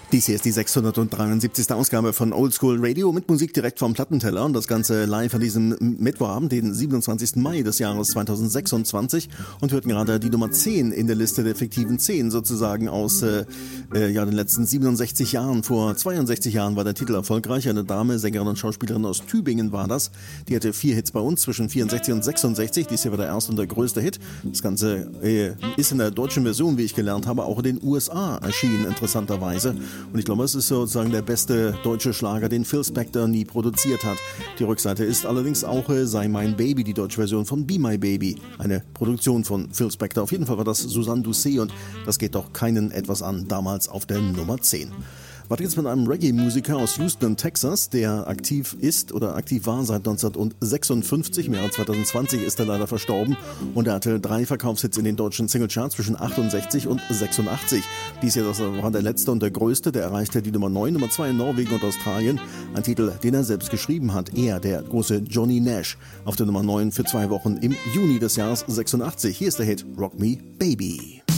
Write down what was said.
Dies hier ist die 673. Ausgabe von Oldschool Radio mit Musik direkt vom Plattenteller und das Ganze live an diesem Mittwochabend, den 27. Mai des Jahres 2026 und hörten gerade die Nummer 10 in der Liste der fiktiven 10 sozusagen aus den letzten 67 Jahren. Vor 62 Jahren war der Titel erfolgreich. Eine Dame, Sängerin und Schauspielerin aus Tübingen war das. Die hatte 4 Hits bei uns zwischen 64 und 66. Dies hier war der erste und der größte Hit. Das Ganze ist in der deutschen Version, wie ich gelernt habe, auch in den USA erschienen, interessanterweise. Und ich glaube, es ist sozusagen der beste deutsche Schlager, den Phil Spector nie produziert hat. Die Rückseite ist allerdings auch Sei mein Baby, die deutsche Version von Be My Baby. Eine Produktion von Phil Spector. Auf jeden Fall war das Suzanne Doucet und das geht doch keinen etwas an, damals auf der Nummer 10. Weiter geht's mit einem Reggae-Musiker aus Houston, Texas, der aktiv ist oder aktiv war seit 1956. Im Jahre 2020 ist er leider verstorben und er hatte 3 Verkaufshits in den deutschen Singlecharts zwischen 68 und 86. Dies hier war der letzte und der größte, der erreichte die Nummer 9, Nummer 2 in Norwegen und Australien. Ein Titel, den er selbst geschrieben hat. Er, der große Johnny Nash, auf der Nummer 9 für 2 Wochen im Juni des Jahres 86. Hier ist der Hit Rock Me Baby.